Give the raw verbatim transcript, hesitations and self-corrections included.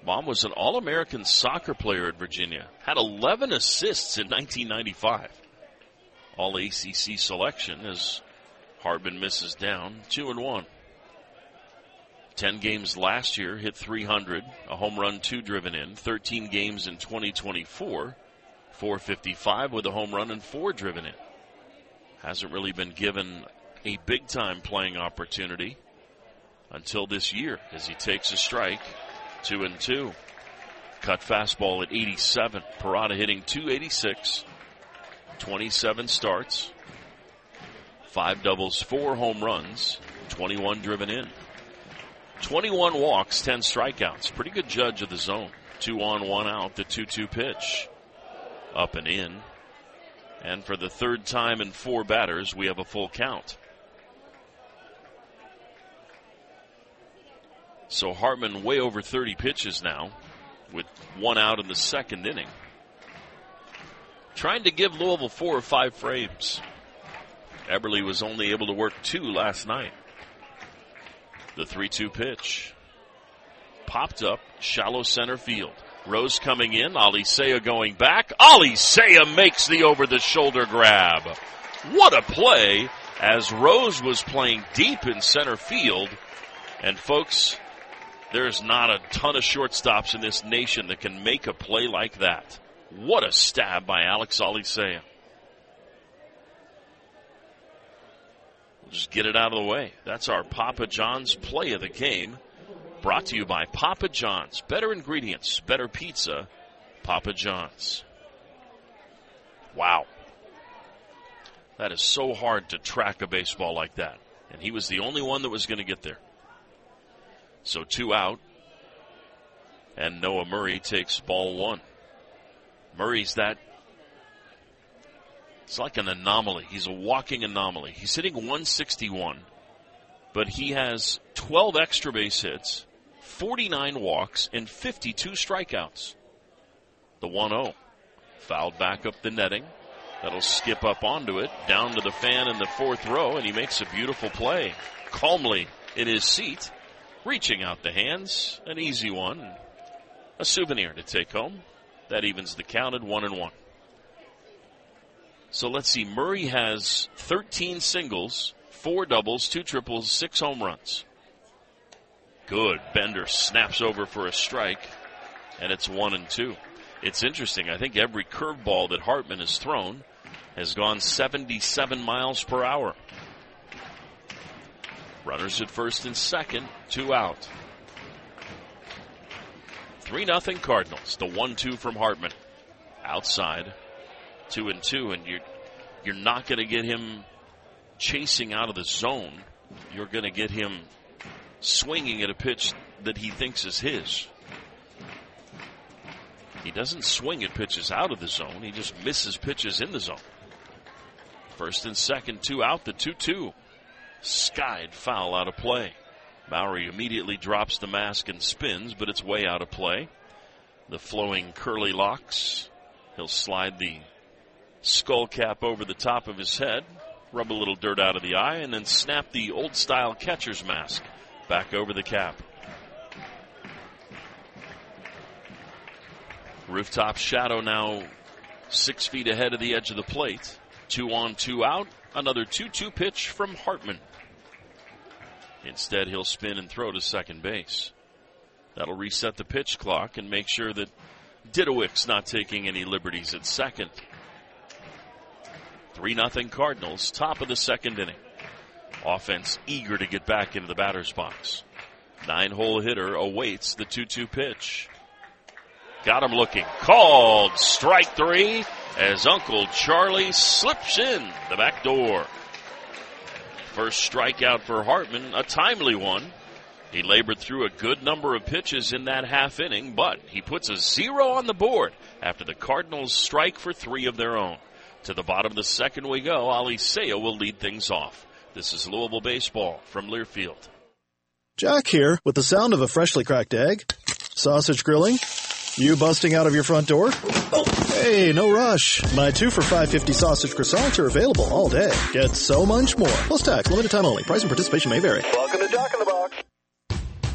Mom was an All-American soccer player at Virginia. Had eleven assists in nineteen ninety-five. All A C C selection as Hartman misses down, two and one. Ten games last year, hit three hundred, a home run, two driven in. Thirteen games in twenty twenty-four, four fifty-five with a home run and four driven in. Hasn't really been given a big-time playing opportunity until this year as he takes a strike, two and two. Cut fastball at eighty-seven. Parada hitting two eighty-six, twenty-seven starts, five doubles, four home runs, twenty-one driven in. twenty-one walks, ten strikeouts. Pretty good judge of the zone. Two on, one out, the two two pitch. Up and in. And for the third time in four batters, we have a full count. So Hartman way over thirty pitches now with one out in the second inning. Trying to give Louisville four or five frames. Eberle was only able to work two last night. The three two pitch. Popped up, shallow center field. Rose coming in, Alicea going back. Alicea makes the over-the-shoulder grab. What a play as Rose was playing deep in center field. And folks, there's not a ton of shortstops in this nation that can make a play like that. What a stab by Alex Alicea. We'll just get it out of the way. That's our Papa John's play of the game. Brought to you by Papa John's. Better ingredients, better pizza. Papa John's. Wow. That is so hard to track a baseball like that. And he was the only one that was going to get there. So two out. And Noah Murray takes ball one. Murray's that. It's like an anomaly. He's a walking anomaly. He's hitting one sixty-one. But he has twelve extra base hits, forty-nine walks, and fifty-two strikeouts. The one oh. Fouled back up the netting. That'll skip up onto it, down to the fan in the fourth row, and he makes a beautiful play. Calmly in his seat, reaching out the hands. An easy one. A souvenir to take home. That evens the count at one and one. So let's see. Murray has thirteen singles, four doubles, two triples, six home runs. Good. Bender snaps over for a strike, and it's one and two. It's interesting. I think every curveball that Hartman has thrown has gone seventy-seven miles per hour. Runners at first and second, two out. three nothing Cardinals. The one two from Hartman. Outside, two and two, and you're, you're not going to get him chasing out of the zone. You're going to get him swinging at a pitch that he thinks is his. He doesn't swing at pitches out of the zone. He just misses pitches in the zone. First and second, two out, the two two. Skied foul out of play. Mowry immediately drops the mask and spins, but it's way out of play. The flowing curly locks. He'll slide the skull cap over the top of his head, rub a little dirt out of the eye, and then snap the old-style catcher's mask back over the cap. Rooftop shadow now six feet ahead of the edge of the plate. Two on, two out. Another two two pitch from Hartman. Instead, he'll spin and throw to second base. That'll reset the pitch clock and make sure that Didowick's not taking any liberties at second. three nothing Cardinals, top of the second inning. Offense eager to get back into the batter's box. Nine-hole hitter awaits the two two pitch. Got him looking. Called strike three as Uncle Charlie slips in the back door. First strikeout for Hartman, a timely one. He labored through a good number of pitches in that half inning, but he puts a zero on the board after the Cardinals strike for three of their own. To the bottom of the second we go. Alicea will lead things off. This is Louisville baseball from Learfield. Jack here with the sound of a freshly cracked egg, sausage grilling, you busting out of your front door. Hey, no rush. My two for five fifty sausage croissants are available all day. Get so much more. Plus tax, limited time only. Price and participation may vary. Welcome to